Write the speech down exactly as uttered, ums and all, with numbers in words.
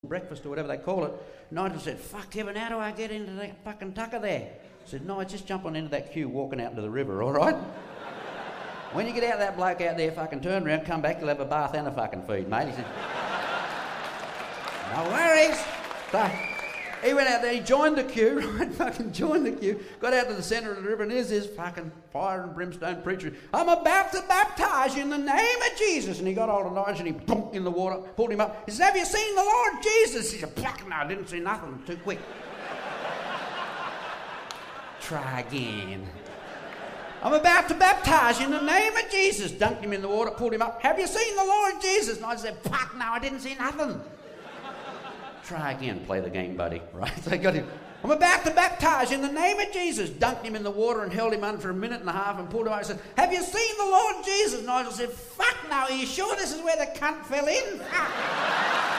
breakfast or whatever they call it. Nigel said, fuck heaven, how do I get into that fucking tucker there? I said, no, just jump on into that queue walking out into the river, all right? When you get out of that bloke out there, fucking turn around, come back, you'll have a bath and a fucking feed, mate. He said, no worries. So he went out there, he joined the queue, right, fucking joined the queue, got out to the centre of the river, and here's this fucking fire and brimstone preacher. I'm about to baptise you in the name of Jesus. And he got hold of Nigel and he bonked in the water, pulled him up. He said, have you seen the Lord Jesus? He said, fuck no, I didn't see nothing, too quick. Try again. I'm about to baptise you in the name of Jesus. Dunked him in the water, pulled him up. Have you seen the Lord Jesus? And I said, fuck no, I didn't see nothing. Try again, play the game, buddy. Right? So I got him. I'm about to baptise you in the name of Jesus. Dunked him in the water and held him under for a minute and a half and pulled him out and said, have you seen the Lord Jesus? And Nigel said, fuck no, are you sure this is where the cunt fell in? Fuck.